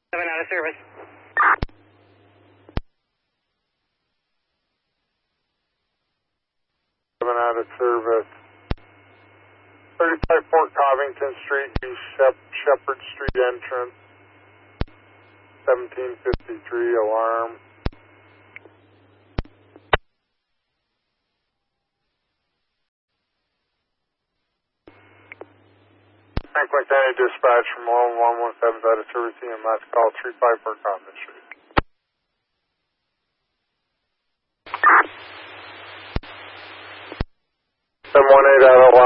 7 out of service. 7 out of service. 35 Fort Covington Street, East Shepherd Street entrance. 1753 alarm. Franklin County Dispatch from 117 out of service EMS call 35 Fort Covington Street. 718 out of